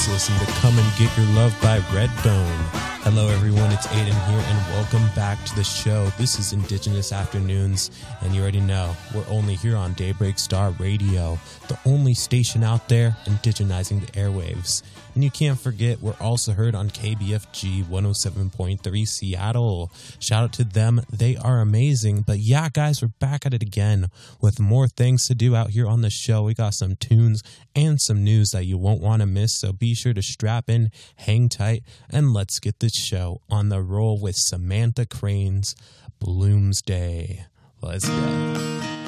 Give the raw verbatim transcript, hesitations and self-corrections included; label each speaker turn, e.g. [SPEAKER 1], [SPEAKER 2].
[SPEAKER 1] just listened to Come and Get Your Love by Redbone. Hello everyone, it's Aiden here and welcome back to the show. This is Indigenous Afternoons and you already know we're only here on Daybreak Star Radio, the only station out there indigenizing the airwaves. And you can't forget we're also heard on K B F G one oh seven point three Seattle. Shout out to them, they are amazing. But yeah guys, we're back at it again with more things to do out here on the show. We got some tunes and some news that you won't want to miss, so be sure to strap in, hang tight, and let's get this show on the roll with Samantha Crane's Bloomsday. Let's go.